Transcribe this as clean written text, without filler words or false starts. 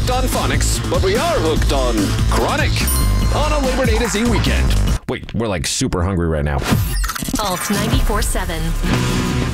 hooked on phonics, but we are hooked on chronic on a Labor Day to Z weekend. Wait, we're like super hungry right now. Alt 94.7.